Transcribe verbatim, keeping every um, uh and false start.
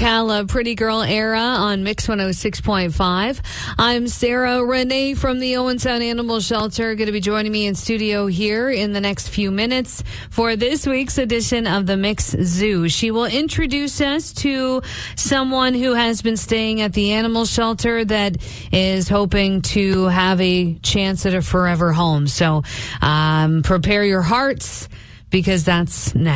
Ocala, Pretty Girl Era on Mix one oh six point five. I'm Sarah Renee from the Owen Sound Animal Shelter, going to be joining me in studio here in the next few minutes for this week's edition of the Mix Zoo. She will introduce us to someone who has been staying at the animal shelter that is hoping to have a chance at a forever home. So um, prepare your hearts, because that's next.